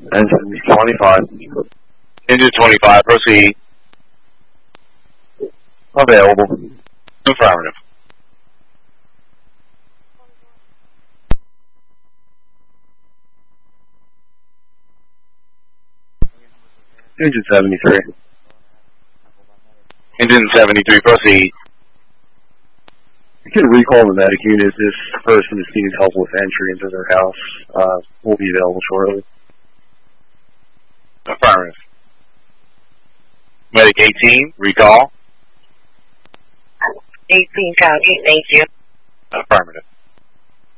Engine 25. Engine 25, proceed. Available. Affirmative. Engine 73. Engine 73, proceed. You can recall the medic unit. This person just needs help with entry into their house. Will be available shortly. Affirmative. Medic 18, recall. 18 copy, thank you. Affirmative.